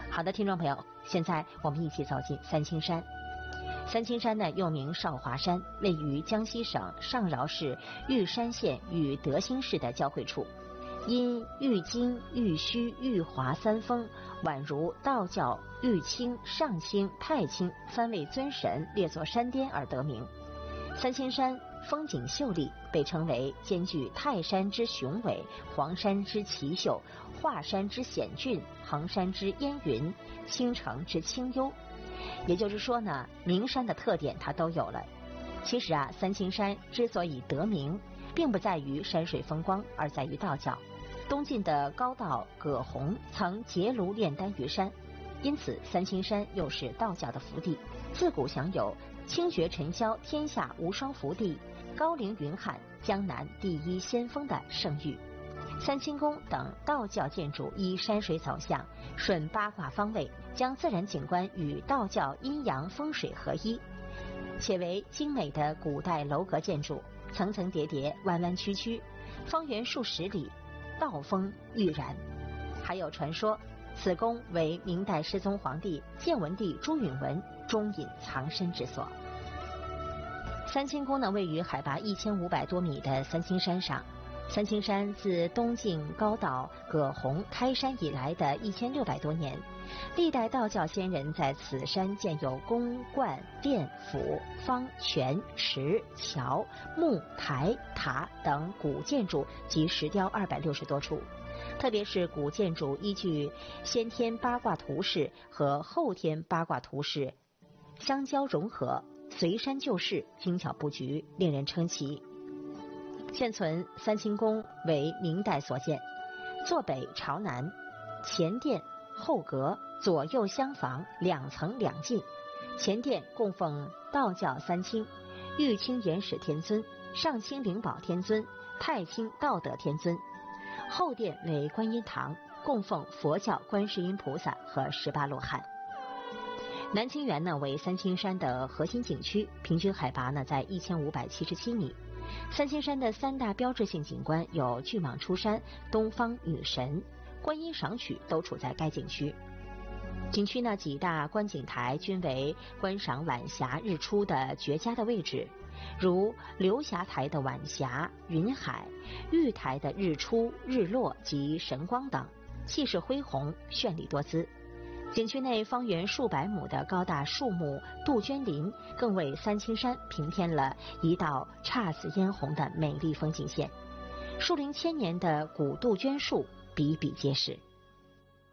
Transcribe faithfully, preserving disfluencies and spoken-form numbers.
好的，听众朋友，现在我们一起走进三清山。三清山呢，又名少华山，位于江西省上饶市玉山县与德兴市的交汇处。因玉京、玉虚、玉华三峰宛如道教玉清、上清、太清三位尊神列作山巅而得名。三清山风景秀丽，被称为兼具泰山之雄伟、黄山之奇秀、华山之险峻、衡山之烟云、青城之清幽。也就是说呢，名山的特点它都有了。其实啊，三清山之所以得名，并不在于山水风光，而在于道教。东晋的高道葛洪曾结庐炼丹于山，因此三清山又是道教的福地，自古享有清绝尘嚣、天下无双福地、高凌云汉、江南第一仙峰的盛誉。三清宫等道教建筑依山水走向，顺八卦方位，将自然景观与道教阴阳风水合一，且为精美的古代楼阁建筑，层层叠叠，弯弯曲曲，方圆数十里，道风郁然。还有传说，此宫为明代世宗皇帝建文帝朱允文终隐藏身之所。三清宫呢，位于海拔一千五百多米的三清山上。三清山自东晋高道葛洪开山以来的一千六百多年，历代道教先人在此山建有宫、观、殿、府、坊、泉、池、桥、墓、台、塔等古建筑及石雕二百六十多处。特别是古建筑依据先天八卦图式和后天八卦图式相交融合，随山就势，精巧布局，令人称奇。现存三清宫为明代所建，坐北朝南，前殿后阁，左右相房，两层两进。前殿供奉道教三清：玉清元始天尊、上清灵宝天尊、太清道德天尊。后殿为观音堂，供奉佛教观世音菩萨和十八罗汉。南清园呢为三清山的核心景区，平均海拔呢在一千五百七十七米。三清山的三大标志性景观有巨蟒出山、东方女神、观音赏曲，都处在该景区。景区呢几大观景台均为观赏晚霞日出的绝佳的位置，如流霞台的晚霞、云海，玉台的日出、日落及神光等，气势恢宏，绚丽多姿。景区内方圆数百亩的高大树木杜鹃林，更为三清山平添了一道姹紫嫣红的美丽风景线。树龄千年的古杜鹃树比比皆是。